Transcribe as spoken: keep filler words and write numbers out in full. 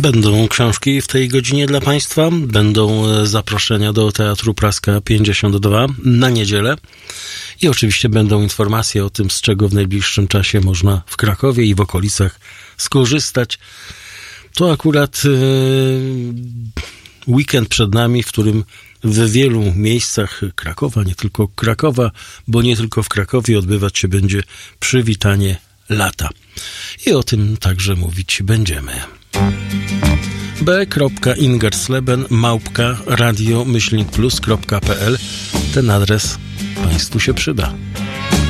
Będą książki w tej godzinie dla Państwa, będą zaproszenia do Teatru Praska pięćdziesiąt dwa na niedzielę i oczywiście będą informacje o tym, z czego w najbliższym czasie można w Krakowie i w okolicach skorzystać. To akurat yy, weekend przed nami, w którym w wielu miejscach Krakowa, nie tylko Krakowa, bo nie tylko w Krakowie odbywać się będzie przywitanie lata. I o tym także mówić będziemy. b kropka ingersleben małpka radio myślnik plus kropka p l. Ten adres Państwu się przyda.